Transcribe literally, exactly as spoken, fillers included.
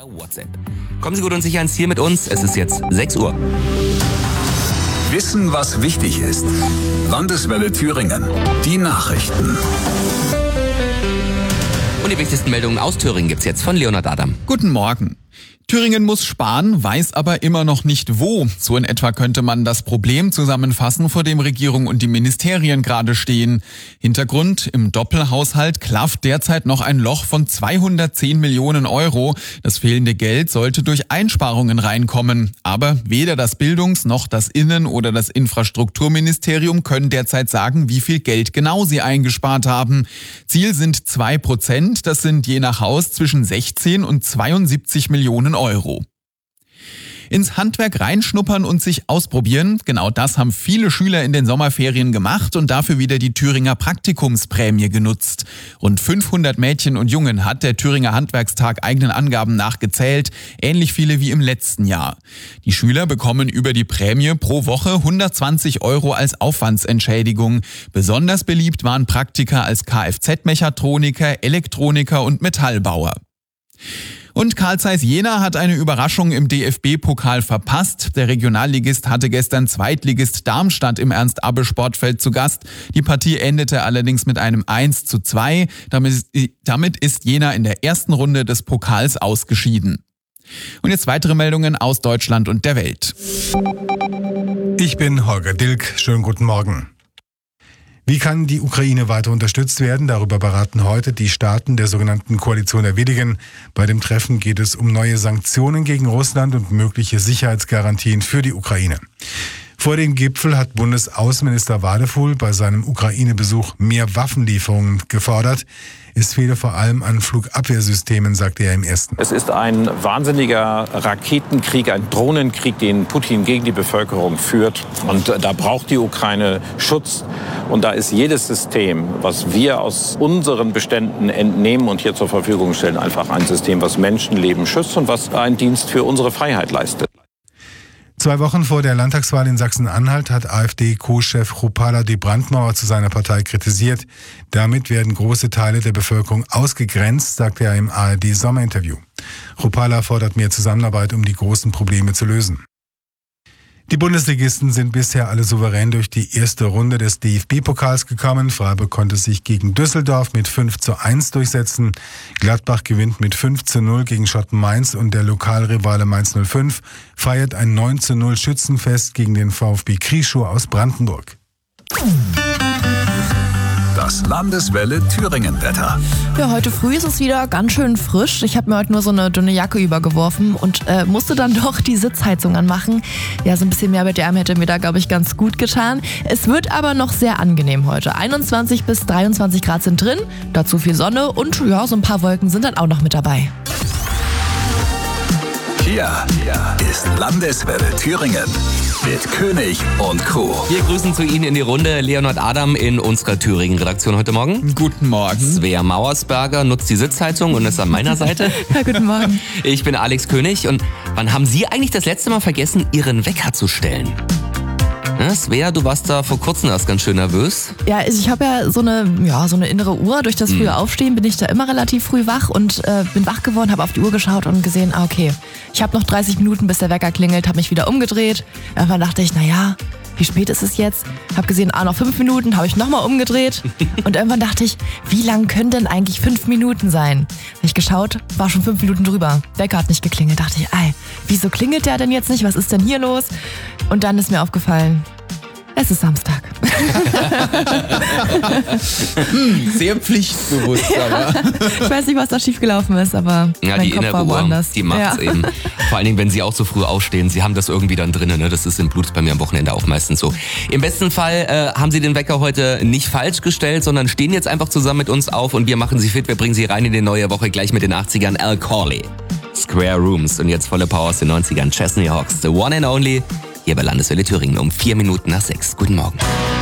WhatsApp. Kommen Sie gut und sicher ins Ziel mit uns. Es ist jetzt sechs Uhr. Wissen, was wichtig ist. Landeswelle Thüringen. Die Nachrichten. Und die wichtigsten Meldungen aus Thüringen gibt's jetzt von Leonhard Adam. Guten Morgen. Thüringen muss sparen, weiß aber immer noch nicht wo. So in etwa könnte man das Problem zusammenfassen, vor dem Regierung und die Ministerien gerade stehen. Hintergrund: Im Doppelhaushalt klafft derzeit noch ein Loch von zweihundertzehn Millionen Euro. Das fehlende Geld sollte durch Einsparungen reinkommen. Aber weder das Bildungs- noch das Innen- oder das Infrastrukturministerium können derzeit sagen, wie viel Geld genau sie eingespart haben. Ziel sind zwei Prozent. Das sind je nach Haus zwischen sechzehn und zweiundsiebzig Millionen Euro. Ins Handwerk reinschnuppern und sich ausprobieren, genau das haben viele Schüler in den Sommerferien gemacht und dafür wieder die Thüringer Praktikumsprämie genutzt. Rund fünfhundert Mädchen und Jungen hat der Thüringer Handwerkstag eigenen Angaben nach gezählt, ähnlich viele wie im letzten Jahr. Die Schüler bekommen über die Prämie pro Woche hundertzwanzig Euro als Aufwandsentschädigung. Besonders beliebt waren Praktika als Kfz-Mechatroniker, Elektroniker und Metallbauer. Und Carl Zeiss Jena hat eine Überraschung im D F B-Pokal verpasst. Der Regionalligist hatte gestern Zweitligist Darmstadt im Ernst-Abbe-Sportfeld zu Gast. Die Partie endete allerdings mit einem eins zu zwei. Damit, damit ist Jena in der ersten Runde des Pokals ausgeschieden. Und jetzt weitere Meldungen aus Deutschland und der Welt. Ich bin Holger Dilk. Schönen guten Morgen. Wie kann die Ukraine weiter unterstützt werden? Darüber beraten heute die Staaten der sogenannten Koalition der Willigen. Bei dem Treffen geht es um neue Sanktionen gegen Russland und mögliche Sicherheitsgarantien für die Ukraine. Vor dem Gipfel hat Bundesaußenminister Wadefuhl bei seinem Ukraine-Besuch mehr Waffenlieferungen gefordert. Es fehle vor allem an Flugabwehrsystemen, sagte er im ersten. Es ist ein wahnsinniger Raketenkrieg, ein Drohnenkrieg, den Putin gegen die Bevölkerung führt. Und da braucht die Ukraine Schutz. Und da ist jedes System, was wir aus unseren Beständen entnehmen und hier zur Verfügung stellen, einfach ein System, was Menschenleben schützt und was einen Dienst für unsere Freiheit leistet. Zwei Wochen vor der Landtagswahl in Sachsen-Anhalt hat AfD-Co-Chef Chrupalla die Brandmauer zu seiner Partei kritisiert. Damit werden große Teile der Bevölkerung ausgegrenzt, sagte er im A R D-Sommerinterview. Chrupalla fordert mehr Zusammenarbeit, um die großen Probleme zu lösen. Die Bundesligisten sind bisher alle souverän durch die erste Runde des D F B-Pokals gekommen. Freiburg konnte sich gegen Düsseldorf mit fünf zu eins durchsetzen. Gladbach gewinnt mit fünf zu null gegen Schotten Mainz und der Lokalrivale Mainz null fünf feiert ein neun zu null Schützenfest gegen den VfB Krieschow aus Brandenburg. Das Landeswelle Thüringen-Wetter. Ja, heute früh ist es wieder ganz schön frisch. Ich habe mir heute nur so eine dünne Jacke übergeworfen und äh, musste dann doch die Sitzheizung anmachen. Ja, so ein bisschen mehr mit der Arme hätte mir da, glaube ich, ganz gut getan. Es wird aber noch sehr angenehm heute. einundzwanzig bis dreiundzwanzig Grad sind drin, dazu viel Sonne und ja, so ein paar Wolken sind dann auch noch mit dabei. Hier ist Landeswelle Thüringen mit König und Co. Wir grüßen zu Ihnen in die Runde Leonhard Adam in unserer Thüringen-Redaktion heute Morgen. Guten Morgen. Svea Mauersberger nutzt die Sitzheizung und ist an meiner Seite. Ja, guten Morgen. Ich bin Alex König. Und wann haben Sie eigentlich das letzte Mal vergessen, Ihren Wecker zu stellen? Ja, Svea, du warst da vor kurzem erst ganz schön nervös. Ja, also ich habe ja so eine, ja so eine innere Uhr. Durch das frühe Aufstehen bin ich da immer relativ früh wach und äh, bin wach geworden, habe auf die Uhr geschaut und gesehen, ah okay, ich habe noch dreißig Minuten, bis der Wecker klingelt, habe mich wieder umgedreht. Irgendwann dachte ich, naja, wie spät ist es jetzt? Habe gesehen, ah, noch fünf Minuten, habe ich nochmal umgedreht. Und irgendwann dachte ich, wie lang können denn eigentlich fünf Minuten sein? Habe ich geschaut, war schon fünf Minuten drüber. Wecker hat nicht geklingelt. Dachte ich, ey, wieso klingelt der denn jetzt nicht? Was ist denn hier los? Und dann ist mir aufgefallen, es ist Samstag. hm, sehr pflichtbewusst, aber. Ich weiß nicht, was da schiefgelaufen ist, aber ja, mein die Kopf innere war Uhr, woanders. die macht's ja. eben. Vor allen Dingen, wenn Sie auch so früh aufstehen. Sie haben das irgendwie dann drinnen, ne? Das ist im Blut bei mir am Wochenende auch meistens so. Im besten Fall äh, haben Sie den Wecker heute nicht falsch gestellt, sondern stehen jetzt einfach zusammen mit uns auf und wir machen Sie fit. Wir bringen Sie rein in die neue Woche gleich mit den achtzigern. Al Corley, Square Rooms und jetzt volle Power aus den neunzigern. Chesney Hawks, The One and Only. Hier bei Landeswelle Thüringen um vier Minuten nach sechs. Guten Morgen.